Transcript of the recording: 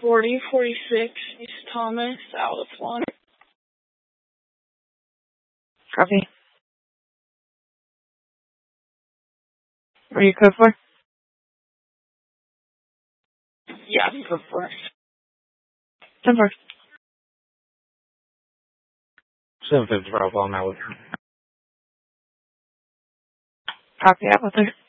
4046 East Thomas, Alice 1. Copy. What are you code for? Yeah, go for it. 10-4. 750 Bravo, I'm out with you. Copy that with her.